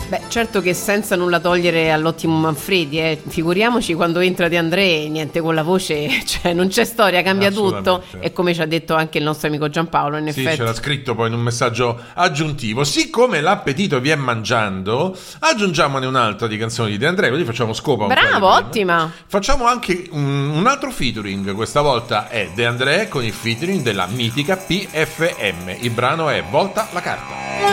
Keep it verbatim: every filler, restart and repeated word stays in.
Beh, certo che senza nulla togliere all'ottimo Manfredi, eh. Figuriamoci quando entra De André, niente con la voce, cioè non c'è storia, cambia tutto. E come ci ha detto anche il nostro amico Giampaolo, in sì, effetti. Sì, c'era scritto poi in un messaggio aggiuntivo. Siccome l'appetito vi è mangiando, aggiungiamone un'altra di canzoni di De André, così facciamo scopa. Bravo, ottima. Facciamo anche un, un altro featuring, questa volta è De André con il featuring della mitica P F M. Il brano è Volta la carta.